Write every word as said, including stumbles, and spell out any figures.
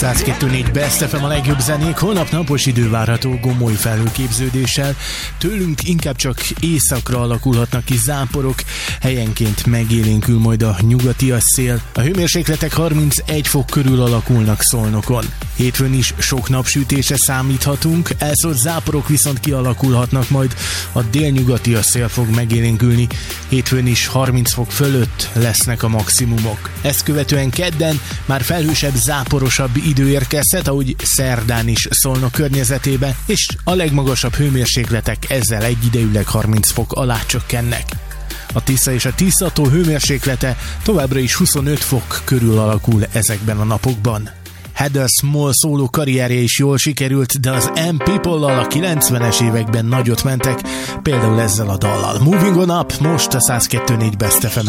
száz kettő négy Best ef em, a legjobb zenék. Holnap napos idő várható gomoly felhőképződéssel. Tőlünk inkább csak északra alakulhatnak ki záporok, helyenként megélénkül majd a nyugatias szél. A hőmérsékletek harmincegy fok körül alakulnak Szolnokon. Hétfőn is sok napsütésre számíthatunk, elszórt záporok viszont kialakulhatnak, majd a délnyugatias szél fog megélénkülni. Hétfőn is harminc fok fölött lesznek a maximumok. Ezt követően kedden már felhősebb, záporosabb idő érkezhet, ahogy szerdán is Szolnok környezetébe, és a legmagasabb hőmérsékletek ezzel egyidejűleg harminc fok alá csökkennek. A Tisza és a Tiszató hőmérséklete továbbra is huszonöt fok körül alakul ezekben a napokban. Heather Small szóló karrierje is jól sikerült, de az M People-lal a kilencvenes években nagyot mentek, például ezzel a dallal. Moving on Up most a száz kettő négy Best ef em.